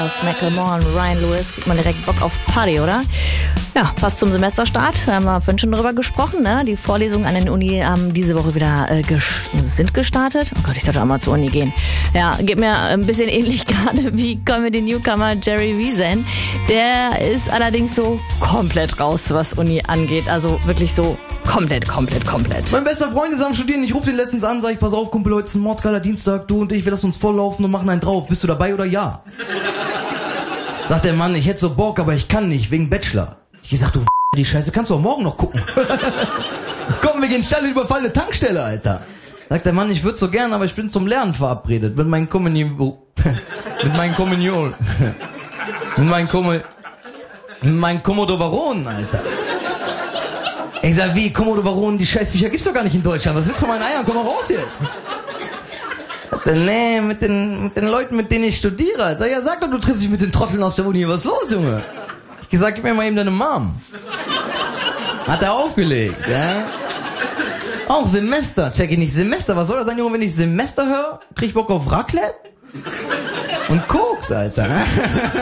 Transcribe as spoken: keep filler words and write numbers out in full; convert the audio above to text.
aus Macklemore und Ryan Lewis. Gibt man direkt Bock auf Party, oder? Ja, passt zum Semesterstart. Haben wir vorhin schon drüber gesprochen, ne? Die Vorlesungen an den Uni haben diese Woche wieder äh, ges- sind gestartet. Oh Gott, ich sollte auch mal zur Uni gehen. Ja, geht mir ein bisschen ähnlich gerade wie Comedy-Newcomer Jerry Wiesen. Der ist allerdings so komplett raus, was Uni angeht. Also wirklich so komplett, komplett, komplett. Mein bester Freund ist am Studieren. Ich rufe den letztens an, sag ich, pass auf, Kumpel, heute ist ein mordsgeiler Dienstag. Du und ich, wir lassen uns volllaufen und machen einen drauf. Bist du dabei oder ja? Sagt der Mann, ich hätte so Bock, aber ich kann nicht, wegen Bachelor. Ich sag, du die Scheiße, kannst du auch morgen noch gucken. Komm, wir gehen schnell in überfallene Tankstelle, Alter. Sagt der Mann, ich würde so gern, aber ich bin zum Lernen verabredet. Mit meinem Kommunion. mit meinem Kommunion. mit meinem Kommunion. mit meinem Komodowaron, Alter. Ich sag, wie, Komodowaron, die Scheißviecher gibt's doch gar nicht in Deutschland. Was willst du von meinen Eiern? Komm mal raus jetzt. Nee, mit den, mit den Leuten, mit denen ich studiere. Ich sag, ja, sag doch, du triffst dich mit den Trotteln aus der Uni. Was ist los, Junge? Ich gesagt, gib mir mal eben deine Mom. Hat er aufgelegt, ja? Auch Semester, check ich nicht. Semester, was soll das sein, Junge? Wenn ich Semester höre, krieg ich Bock auf Raclette? Und Koks, Alter.